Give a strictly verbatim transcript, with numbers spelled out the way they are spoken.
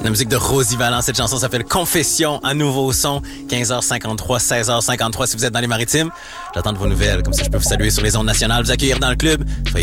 la musique de Rosie Valent. Cette chanson s'appelle Confession, un nouveau son. quinze heures cinquante-trois, seize heures cinquante-trois si vous êtes dans les Maritimes. J'attends de vos nouvelles, comme ça je peux vous saluer sur les ondes nationales, vous accueillir dans le club.